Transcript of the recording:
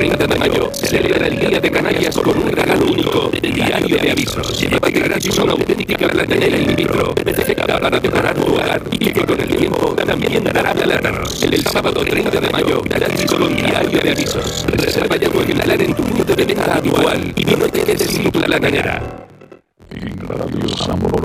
30 de mayo, celebra el Día de Canarias con un regalo único, diario de avisos. Llévate gratis una auténtica platanera in vitro, perfecta para decorar tu hogar y que con el tiempo también dará platar. El sábado 30 de mayo, gratis con un diario de avisos. Reserva ya tu ejemplar en tu punto de venta habitual y no te quedes sin tu platanera.